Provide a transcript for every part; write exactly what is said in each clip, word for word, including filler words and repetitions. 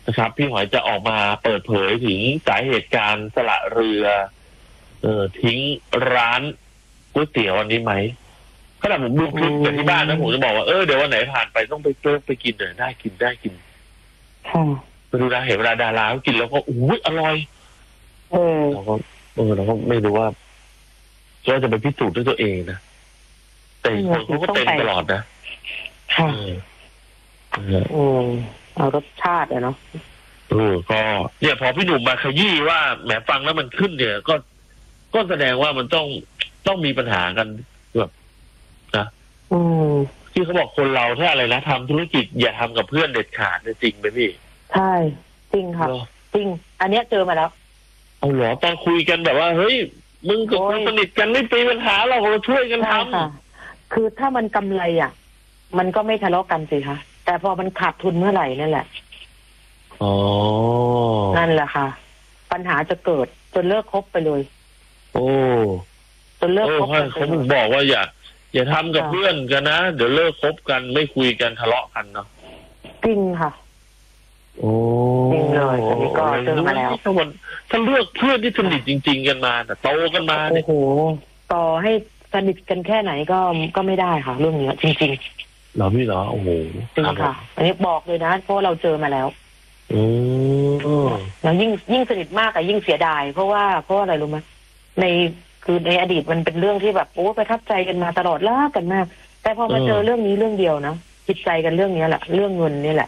นะครับพี่หอยจะออกมาเปิดเผยถึงสาเหตุการสละเรือเออทิ้งร้านก๋วยเตี๋ยวอันนี้ไหมขณะผมดูคลิปจากที่บ้านนะผมจะบอกว่าเออเดี๋ยววันไหนผ่านไปต้องไปเจอไปกินเลยได้กินได้กินค่ะไปดูนะเห็นเวลาดาราเขากินแล้วก็อุ้ยอร่อยเออเราก็เออเราก็ไม่รู้ว่าเราจะไปพิสูจน์ด้วยตัวเองนะแต่คนเขาก็เต็มตลอดนะค่ะอืมเอารสชาติอะเนาะเออก็เนี่ยพอพี่หนุ่มมาขยี้ว่าแหมฟังแล้วมันขึ้นเนี่ยก็ก็แสดงว่ามันต้องต้องมีปัญหากันแบบนะอืมที่เขาบอกคนเราถ้าอะไรนะทำธุรกิจอย่าทำกับเพื่อนเด็ดขาดจริงไหมพี่ใช่จริงค่ะจริงอันเนี้ยเจอมาแล้วเอาเหรอตอนคุยกันแบบว่าเฮ้ยมึงกับคนสนิทกันไม่มีปัญหาเราเราช่วยกันทำคือถ้ามันกำไรอ่ะมันก็ไม่ทะเลาะกันสิคะแต่พอมันขาดทุนเมื่อไหร่นั่นแหละอ๋อนั่นแหละค่ะปัญหาจะเกิดจนเลิกคบไปเลยโอ้จนเลิกคบกันเขาบอกว่าอย่าอย่าทำกับเพื่อนกันนะเดี๋ยวเลิกคบกันไม่คุยกันทะเลาะกันเนาะจริงค่ะโอ้จริงเลยอันนี้ก็เจอมาแล้วถ้าวันถ้าเลือกเพื่อนที่สนิทจริงๆกันมาแต่โตกันมาโอ้โหต่อให้สนิทกันแค่ไหนก็ก็ไม่ได้ค่ะเรื่องนี้จริงๆเหรอพี่เหรอโอ้โหจริงค่ะอันนี้บอกเลยนะเพราะเราเจอมาแล้วอืมแล้วยิ่งยิ่งสนิทมากอะยิ่งเสียดายเพราะว่าเพราะอะไรรู้ไหมในคือในอดีตมันเป็นเรื่องที่แบบโอ้ประทับใจกันมาตลอดลากกันมากแต่พอมาเจอเรื่องนี้เรื่องเดียวนะจิตใจกันเรื่องนี้แหละเรื่องเงินนี่แหละ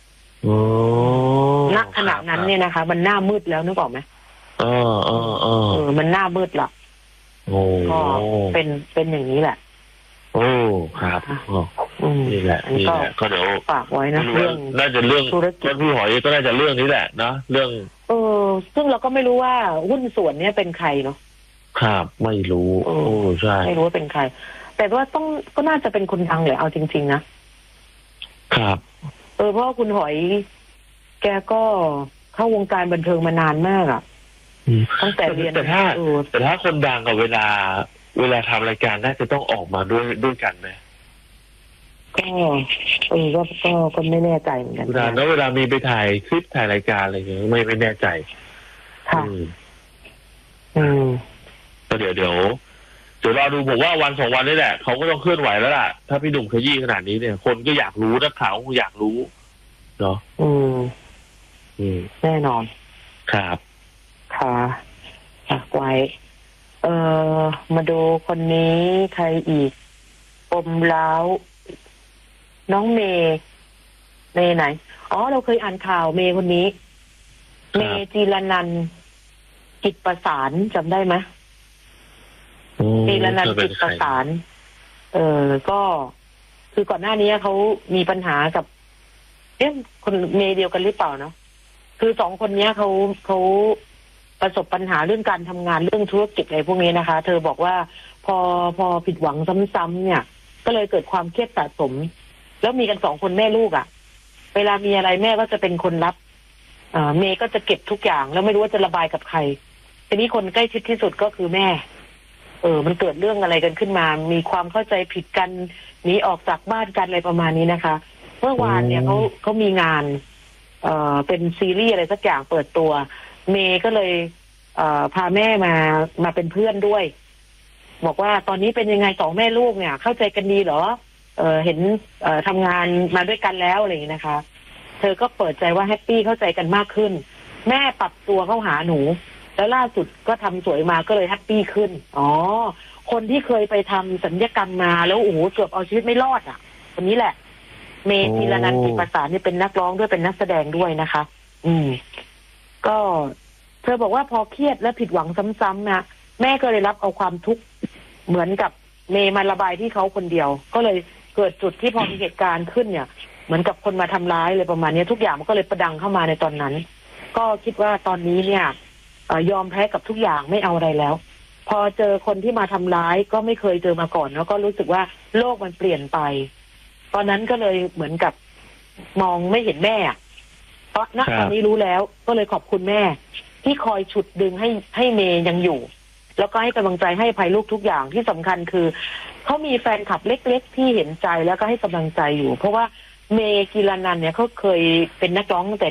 ณขณะนั้นเนี่ยนะคะมันหน้ามืดแล้วนึกออกไหมเออเออเออมันหน้ามืดละก็เป็นเป็นอย่างนี้แหละโอ้ครับนี่แหละนี่แหละก็เดี๋ยวฝากไว้นะเรื่องน่าจะเรื่องก็พี่หอยก็น่าจะเรื่องนี้แหละนะเรื่องเออซึ่งเราก็ไม่รู้ว่าหุ้นส่วนเนี้ยเป็นใครเนาะครับไม่รู้โอ้ใช่ไม่รู้ว่าเป็นใครแต่ว่าต้องก็น่าจะเป็นคนดังแหละเอาจริงๆนะครับเออเพราะคุณหอยแกก็เข้าวงการบันเทิงมานานมากอ่ะตั้งแต่เรียนแต่ถ้าแต่ถ้าคนดังกับเวลาเวลาทำรายการน่าจะต้องออกมาด้วยด้วยกันไหมก็เออก็ก็ก็ไม่แน่ใจเหมือนกันเวลาแล้วเวลามีไปถ่ายคลิปถ่ายรายการอะไรอย่างเงี้ยไม่ไม่แน่ใจค่ะอืมก็เดี๋ยวเดี๋ยวเดี๋ยวรอดูผมว่าวันสองวันนี้แหละเขาก็ต้องเคลื่อนไหวแล้วล่ะถ้าพี่หนุ่มขยี้ขนาดนี้เนี่ยคนก็อยากรู้นักข่าวก็อยากรู้เนาะอืมอืมแน่นอนครับค่ะฝากไว้เอ่อมาดูคนนี้ใครอีกปมล้าวน้องเมย์เมย์ไหนอ๋อเราเคยอ่านข่าวเมย์คนนี้เมย์จีรนันท์กิจประสานจำได้ไหมจีรนันท์กิจประสานเออก็คือก่อนหน้านี้เขามีปัญหากับเอ๊ะคนเมย์เดียวกันหรือเปล่าเนาะคือสองคนนี้เขาเขาประสบปัญหาเรื่องการทำงานเรื่องธุรกิจอะไรพวกนี้นะคะเธอบอกว่าพอพอผิดหวังซ้ำๆเนี่ยก็เลยเกิดความเครียดสะสมแล้วมีกันสองคนแม่ลูกอ่ะเวลามีอะไรแม่ก็จะเป็นคนรับอ่าเมย์ก็จะเก็บทุกอย่างแล้วไม่รู้ว่าจะระบายกับใครทีนี้คนใกล้ชิดที่สุดก็คือแม่เออมันเกิดเรื่องอะไรกันขึ้นมามีความเข้าใจผิดกันหนีออกจากบ้านกันอะไรประมาณนี้นะคะเมื่อวานเนี่ยเขาเขามีงานเอ่อเป็นซีรีส์อะไรสักอย่างเปิดตัวเมย์ก็เลยเอ่อพาแม่มามาเป็นเพื่อนด้วยบอกว่าตอนนี้เป็นยังไงสองแม่ลูกเนี่ยเข้าใจกันดีเหรอเอ่อเห็นเอ่อทำงานมาด้วยกันแล้วอะไรอย่างนี้นะคะเธอก็เปิดใจว่าแฮปปี้เข้าใจกันมากขึ้นแม่ปรับตัวเข้าหาหนูแล้วล่าสุดก็ทำสวยมาก็เลยแฮปปี้ขึ้นอ๋อคนที่เคยไปทำศัลยกรรมมาแล้วโอ้โหเกือบเอาชีวิตไม่รอดอ่ะคนนี้แหละเมย์ธีรนันท์กิจประสานนี่เป็นนักร้องด้วยเป็นนักแสดงด้วยนะคะอืมก็เธอบอกว่าพอเครียดและผิดหวังซ้ำๆนะแม่ก็เลยรับเอาความทุกข์เหมือนกับเมย์มาระบายที่เขาคนเดียวก็เลยเกิดจุดที่พอมีเหตุการณ์ขึ้นเนี่ยเหมือนกับคนมาทำร้ายเลยประมาณนี้ทุกอย่างมันก็เลยประดังเข้ามาในตอนนั้นก็คิดว่าตอนนี้เนี่ยยอมแพ้กับทุกอย่างไม่เอาอะไรแล้วพอเจอคนที่มาทำร้ายก็ไม่เคยเจอมาก่อนแล้วก็รู้สึกว่าโลกมันเปลี่ยนไปตอนนั้นก็เลยเหมือนกับมองไม่เห็นแม่เพราะณตอนนี้รู้แล้วก็เลยขอบคุณแม่ที่คอยฉุดดึงให้ให้เมย์ยังอยู่แล้วก็ให้กำลังใจให้ภัยลูกทุกอย่างที่สำคัญคือเขามีแฟนคลับเล็กๆที่เห็นใจแล้วก็ให้กำลังใจอยู่เพราะว่าเมย์กีรนันท์เนี่ยเขาเคยเป็นนักร้องตั้งแต่